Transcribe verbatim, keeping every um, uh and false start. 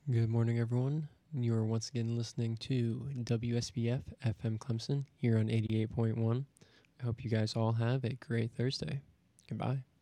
Good morning, everyone. You are once again listening to W S B F F M Clemson here on eighty-eight point one. I hope you guys all have a great Thursday. Goodbye.